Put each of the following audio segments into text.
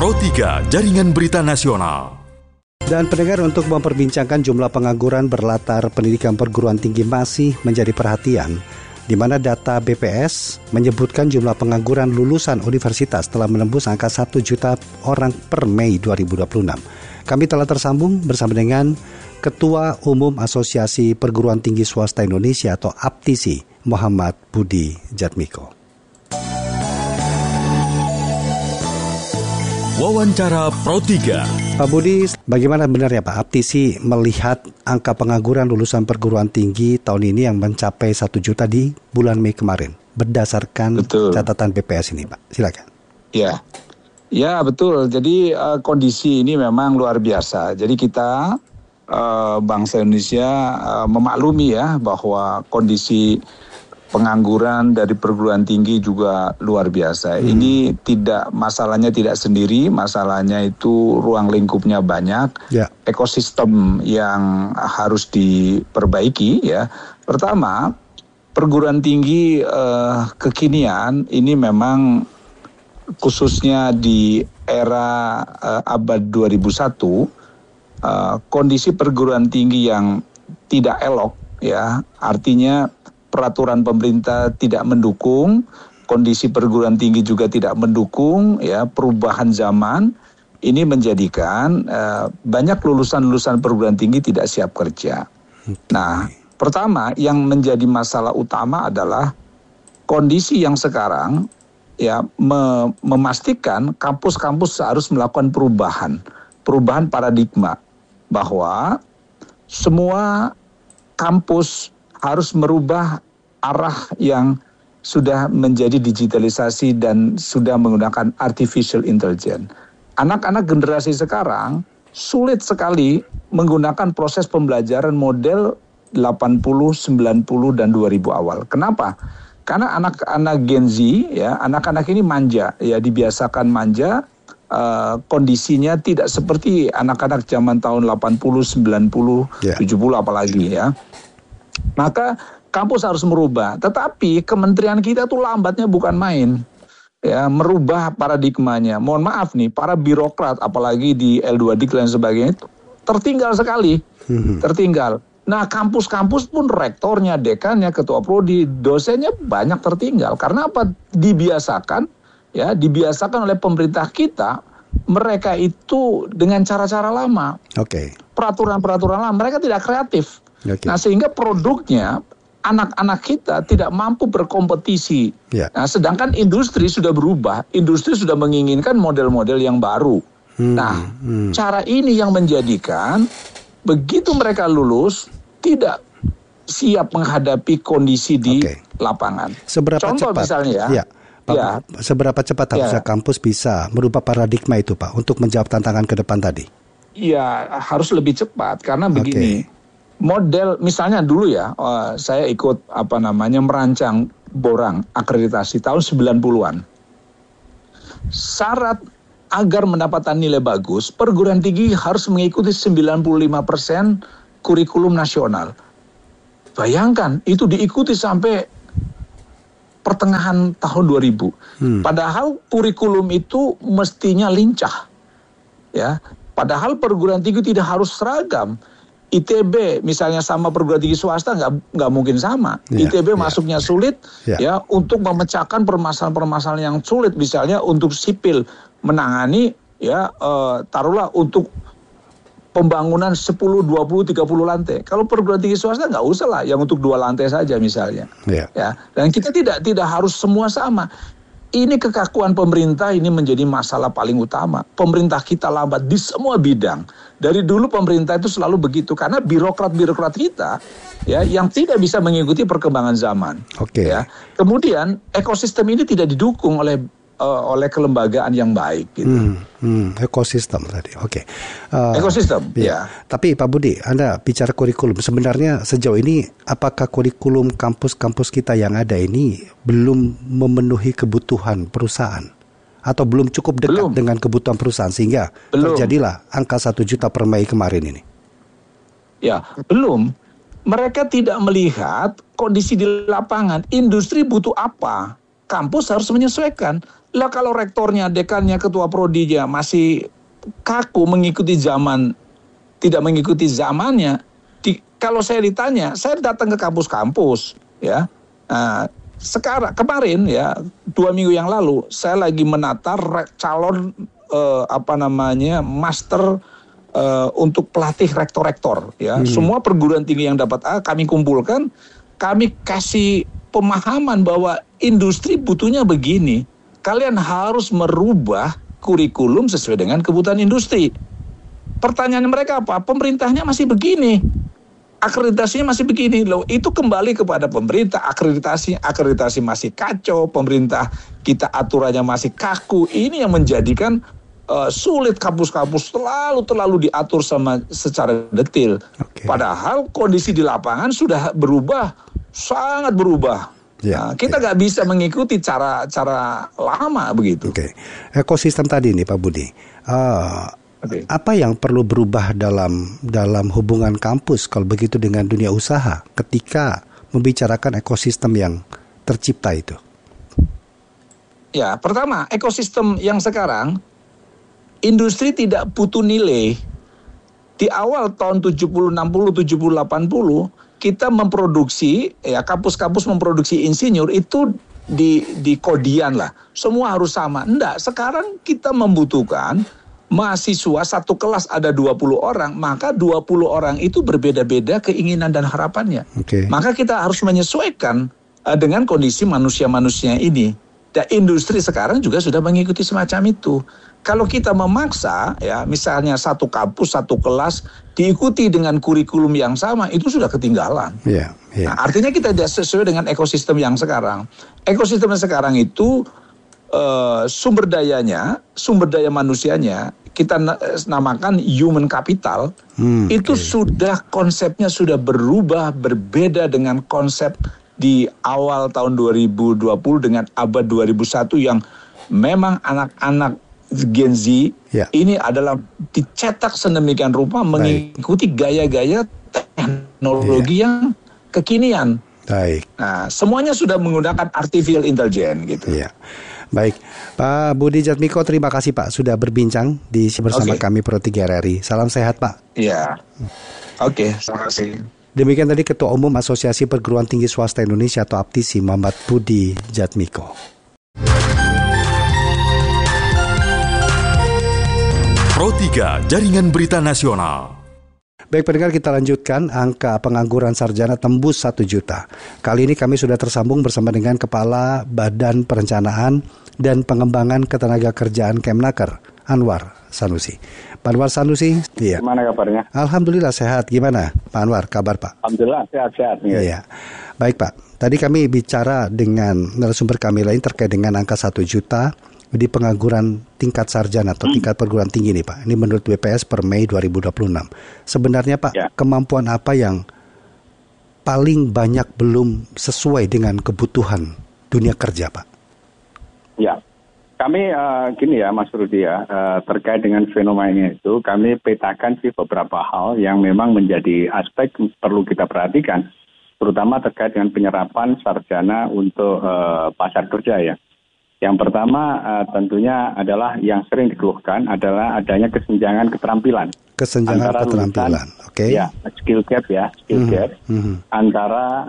Pro 3 Jaringan Berita Nasional. Dan pendengar, untuk memperbincangkan jumlah pengangguran berlatar pendidikan perguruan tinggi masih menjadi perhatian, di mana data BPS menyebutkan jumlah pengangguran lulusan universitas telah menembus angka 1 juta orang per Mei 2026. Kami telah tersambung bersama dengan Ketua Umum Asosiasi Perguruan Tinggi Swasta Indonesia atau APTISI, Muhammad Budi Jatmiko. Wawancara Pro 3. Pak Budi, bagaimana benarnya Pak APTISI melihat angka pengangguran lulusan perguruan tinggi tahun ini yang mencapai 1 juta di bulan Mei kemarin, berdasarkan catatan BPS ini, Pak? Silakan. Ya betul. Jadi kondisi ini memang luar biasa. Jadi kita bangsa Indonesia memaklumi ya bahwa kondisi pengangguran dari perguruan tinggi juga luar biasa. Ini masalahnya tidak sendiri, masalahnya itu ruang lingkupnya banyak, ekosistem yang harus diperbaiki ya. Pertama, perguruan tinggi kekinian ini memang khususnya di era abad 2001, kondisi perguruan tinggi yang tidak elok ya, artinya peraturan pemerintah tidak mendukung, kondisi perguruan tinggi juga tidak mendukung, ya, perubahan zaman ini menjadikan banyak lulusan-lulusan perguruan tinggi tidak siap kerja. Nah, pertama yang menjadi masalah utama adalah kondisi yang sekarang ya memastikan kampus-kampus harus melakukan perubahan paradigma bahwa semua kampus harus merubah arah yang sudah menjadi digitalisasi dan sudah menggunakan artificial intelligence. Anak-anak generasi sekarang sulit sekali menggunakan proses pembelajaran model 80, 90, dan 2000 awal. Kenapa? Karena anak-anak Gen Z, ya, anak-anak ini manja, ya, dibiasakan manja, kondisinya tidak seperti anak-anak zaman tahun 80, 90, 70 apalagi ya. Maka kampus harus merubah, tetapi kementerian kita tuh lambatnya bukan main, ya, merubah paradigmanya. Mohon maaf nih, para birokrat, apalagi di L2Dik dan sebagainya, itu tertinggal sekali, tertinggal. Nah, kampus-kampus pun rektornya, dekannya, ketua prodi, dosennya banyak tertinggal. Karena apa? Dibiasakan oleh pemerintah kita, mereka itu dengan cara-cara lama, peraturan-peraturan lama, mereka tidak kreatif. Nah, sehingga produknya anak-anak kita tidak mampu berkompetisi. Nah, sedangkan industri sudah berubah, industri sudah menginginkan model-model yang baru. Nah, cara ini yang menjadikan begitu mereka lulus tidak siap menghadapi kondisi di lapangan. Contoh cepat, misalnya seberapa cepat harusnya kampus bisa merubah paradigma itu, Pak, untuk menjawab tantangan ke depan tadi? Iya, harus lebih cepat karena begini. Model misalnya dulu ya, saya ikut merancang borang akreditasi tahun 90-an. Syarat agar mendapatkan nilai bagus, perguruan tinggi harus mengikuti 95% kurikulum nasional. Bayangkan, itu diikuti sampai pertengahan tahun 2000. Padahal kurikulum itu mestinya lincah. Ya, padahal perguruan tinggi tidak harus seragam. ITB misalnya sama perguruan tinggi swasta nggak mungkin sama. ITB masuknya sulit ya untuk memecahkan permasalahan-permasalahan yang sulit, misalnya untuk sipil menangani ya taruhlah untuk pembangunan 10, 20, 30 lantai. Kalau perguruan tinggi swasta nggak usah lah yang untuk 2 lantai saja misalnya. Ya, dan kita tidak harus semua sama. Ini kekakuan pemerintah ini menjadi masalah paling utama. Pemerintah kita lambat di semua bidang. Dari dulu pemerintah itu selalu begitu karena birokrat-birokrat kita ya yang tidak bisa mengikuti perkembangan zaman. Ya. Kemudian ekosistem ini tidak didukung oleh kelembagaan yang baik gitu. Ekosistem tadi. Ekosistem. Tapi Pak Budi, Anda bicara kurikulum. Sebenarnya sejauh ini apakah kurikulum kampus-kampus kita yang ada ini belum memenuhi kebutuhan perusahaan atau belum cukup dekat dengan kebutuhan perusahaan sehingga terjadilah angka 1 juta per Mei kemarin ini? Ya, belum. Mereka tidak melihat kondisi di lapangan. Industri butuh apa? Kampus harus menyesuaikan. Lah kalau rektornya, dekannya, ketua prodinya masih kaku mengikuti zaman, tidak mengikuti zamannya, kalau saya ditanya, saya datang ke kampus-kampus, ya. Kemarin ya 2 minggu yang lalu saya lagi menata calon master untuk pelatih rektor-rektor, ya. Semua perguruan tinggi yang dapat A kami kumpulkan, kami kasih pemahaman bahwa industri butuhnya begini. Kalian harus merubah kurikulum sesuai dengan kebutuhan industri. Pertanyaan mereka apa? Pemerintahnya masih begini. Akreditasinya masih begini loh. Itu kembali kepada pemerintah. Akreditasi masih kacau. Pemerintah kita aturannya masih kaku. Ini yang menjadikan sulit kampus-kampus terlalu diatur secara detail. Okay. Padahal kondisi di lapangan sudah berubah, sangat berubah. Ya, kita nggak bisa mengikuti cara lama begitu. Oke. Ekosistem tadi nih Pak Budi. Apa yang perlu berubah dalam hubungan kampus kalau begitu dengan dunia usaha ketika membicarakan ekosistem yang tercipta itu? Ya, pertama, ekosistem yang sekarang industri tidak butuh nilai. Di awal tahun 70, 60, 70, 80 kita memproduksi, ya kampus-kampus memproduksi insinyur itu di kodian lah. Semua harus sama. Enggak, sekarang kita membutuhkan mahasiswa satu kelas ada 20 orang, maka 20 orang itu berbeda-beda keinginan dan harapannya. Okay. Maka kita harus menyesuaikan dengan kondisi manusia-manusia ini. Dan industri sekarang juga sudah mengikuti semacam itu. Kalau kita memaksa, ya misalnya satu kampus, satu kelas diikuti dengan kurikulum yang sama, itu sudah ketinggalan. Yeah. Nah, artinya kita tidak sesuai dengan ekosistem yang sekarang. Ekosistem yang sekarang itu sumber daya manusianya kita namakan human capital. Itu sudah konsepnya sudah berubah, berbeda dengan konsep di awal tahun 2020 dengan abad 2001 yang memang anak-anak Gen Z ini adalah dicetak sedemikian rupa mengikuti gaya-gaya teknologi yang kekinian. Nah, semuanya sudah menggunakan artificial intelligence gitu. Baik, Pak Budi Jatmiko, terima kasih Pak sudah berbincang bersama kami Pro 3 RRI. Salam sehat Pak. Iya. Oke, terima kasih. Demikian tadi Ketua Umum Asosiasi Perguruan Tinggi Swasta Indonesia atau APTISI, Muhammad Budi Jatmiko. Pro 3 Jaringan Berita Nasional. Baik pendengar, kita lanjutkan. Angka pengangguran sarjana tembus 1 juta. Kali ini kami sudah tersambung bersama dengan Kepala Badan Perencanaan dan Pengembangan Ketenagakerjaan Kemnaker, Anwar Sanusi. Pak Anwar Sanusi, iya. Gimana kabarnya? Alhamdulillah sehat. Gimana Pak Anwar, kabar Pak? Alhamdulillah sehat-sehat. Iya. Baik Pak, tadi kami bicara dengan narasumber kami lain terkait dengan angka 1 juta di pengangguran tingkat sarjana atau tingkat perguruan tinggi nih Pak. Ini menurut BPS per Mei 2026. Sebenarnya Pak, kemampuan apa yang paling banyak belum sesuai dengan kebutuhan dunia kerja Pak? Ya, kami gini ya Mas Rudi ya, terkait dengan fenomena itu kami petakan sih beberapa hal yang memang menjadi aspek perlu kita perhatikan, terutama terkait dengan penyerapan sarjana untuk pasar kerja ya. Yang pertama tentunya adalah yang sering dikeluhkan adalah adanya kesenjangan keterampilan. Kesenjangan keterampilan, oke. Ya, skill gap antara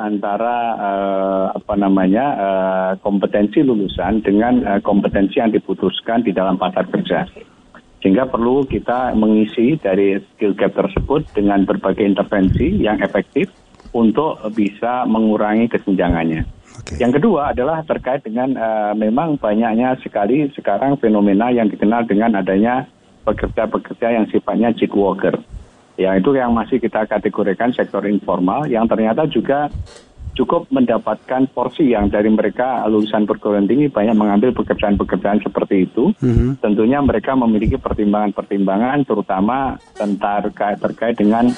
kompetensi lulusan dengan kompetensi yang diputuskan di dalam pasar kerja. Sehingga perlu kita mengisi dari skill gap tersebut dengan berbagai intervensi yang efektif untuk bisa mengurangi kesenjangannya. Yang kedua adalah terkait dengan memang banyaknya sekali sekarang fenomena yang dikenal dengan adanya pekerja-pekerja yang sifatnya gig worker. Ya, itu yang masih kita kategorikan sektor informal yang ternyata juga cukup mendapatkan porsi yang dari mereka lulusan perguruan tinggi banyak mengambil pekerjaan-pekerjaan seperti itu. Tentunya mereka memiliki pertimbangan-pertimbangan terutama terkait dengan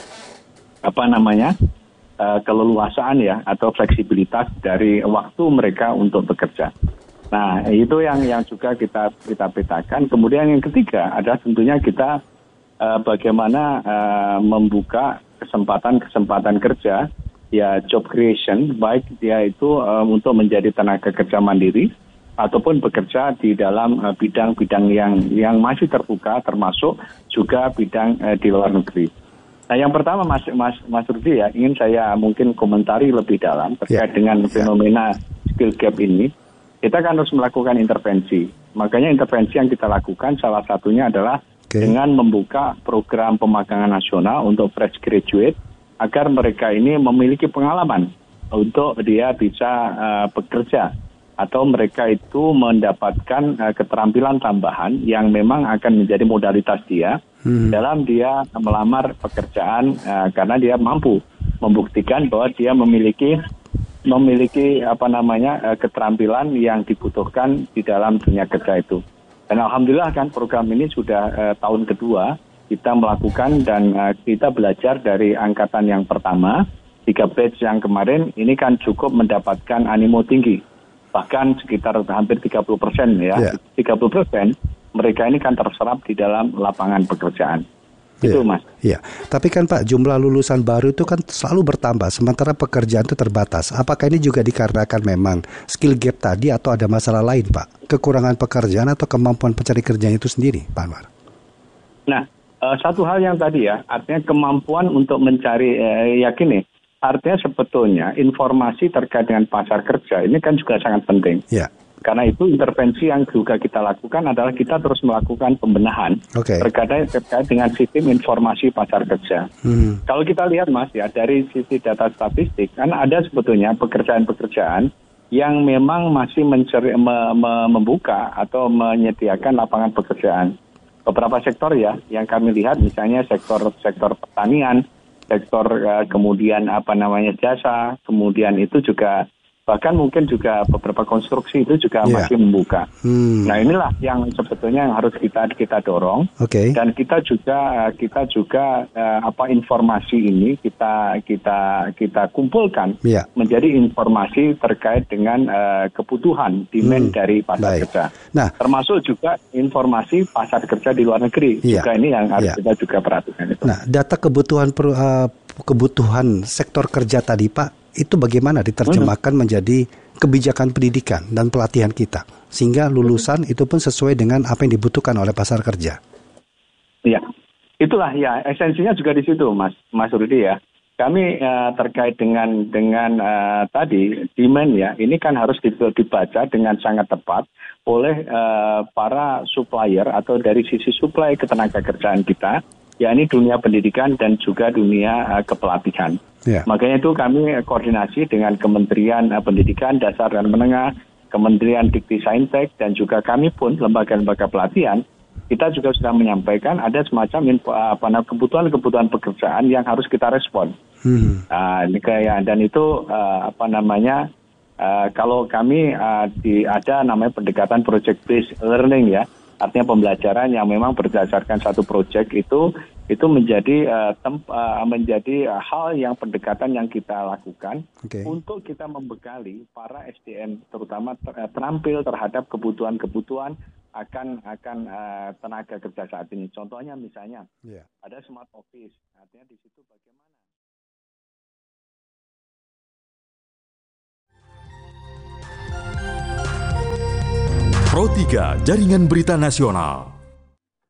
keleluasaan ya atau fleksibilitas dari waktu mereka untuk bekerja. Nah, itu yang juga kita petakan. Kemudian yang ketiga adalah tentunya kita bagaimana membuka kesempatan kerja ya, job creation, baik dia itu untuk menjadi tenaga kerja mandiri ataupun bekerja di dalam bidang-bidang yang masih terbuka, termasuk juga bidang di luar negeri. Nah, yang pertama Mas Rudi ya, ingin saya mungkin komentari lebih dalam terkait dengan fenomena skill gap ini. Kita kan harus melakukan intervensi. Makanya intervensi yang kita lakukan salah satunya adalah dengan membuka program pemagangan nasional untuk fresh graduate agar mereka ini memiliki pengalaman untuk dia bisa bekerja atau mereka itu mendapatkan keterampilan tambahan yang memang akan menjadi modalitas dia dalam dia melamar pekerjaan karena dia mampu membuktikan bahwa dia memiliki keterampilan yang dibutuhkan di dalam dunia kerja itu. Dan alhamdulillah kan program ini sudah tahun kedua kita melakukan dan kita belajar dari angkatan yang pertama, 3 batch yang kemarin ini kan cukup mendapatkan animo tinggi. Bahkan sekitar hampir 30% ya. 30% mereka ini kan terserap di dalam lapangan pekerjaan. Itu Mas. Iya, tapi kan Pak, jumlah lulusan baru itu kan selalu bertambah, sementara pekerjaan itu terbatas. Apakah ini juga dikarenakan memang skill gap tadi atau ada masalah lain Pak? Kekurangan pekerjaan atau kemampuan pencari kerjaan itu sendiri, Pak Anwar? Nah, satu hal yang tadi ya, artinya kemampuan untuk mencari, artinya sebetulnya informasi terkait dengan pasar kerja ini kan juga sangat penting. Iya. Karena itu intervensi yang juga kita lakukan adalah kita terus melakukan pembenahan terkait dengan sistem informasi pasar kerja. Kalau kita lihat Mas ya, dari sisi data statistik kan ada sebetulnya pekerjaan-pekerjaan yang memang masih membuka atau menyediakan lapangan pekerjaan. Beberapa sektor ya yang kami lihat misalnya sektor pertanian, sektor kemudian jasa, kemudian itu juga bahkan mungkin juga beberapa konstruksi itu juga masih membuka. Nah, inilah yang sebetulnya yang harus kita dorong. Dan kita juga informasi ini kita kumpulkan menjadi informasi terkait dengan kebutuhan demand dari pasar kerja. Nah, termasuk juga informasi pasar kerja di luar negeri. Juga ini yang harus kita juga perhatikan itu. Nah, data kebutuhan sektor kerja tadi Pak, itu bagaimana diterjemahkan menjadi kebijakan pendidikan dan pelatihan kita sehingga lulusan itu pun sesuai dengan apa yang dibutuhkan oleh pasar kerja. Iya, itulah ya esensinya juga di situ Mas Rudi ya. Kami terkait dengan tadi demand ya, ini kan harus dibaca dengan sangat tepat oleh para supplier atau dari sisi supply ketenaga kerjaan kita, yakni dunia pendidikan dan juga dunia kepelatihan. Makanya itu kami koordinasi dengan Kementerian Pendidikan Dasar dan Menengah, Kementerian Dikti-Saintek, dan juga kami pun lembaga-lembaga pelatihan, kita juga sudah menyampaikan ada semacam kebutuhan pekerjaan yang harus kita respon. Dan itu kalau kami ada namanya pendekatan project based learning ya. Artinya pembelajaran yang memang berdasarkan satu proyek itu menjadi hal yang pendekatan yang kita lakukan untuk kita membekali para SDM terutama terampil terhadap kebutuhan akan tenaga kerja saat ini. Contohnya misalnya ada smart office, artinya di situ bagaimana? Pro 3 Jaringan Berita Nasional.